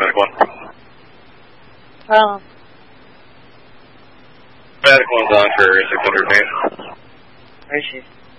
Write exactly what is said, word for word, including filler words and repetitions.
Medic one. Oh. Medic one's on for six hundred main. Where is she?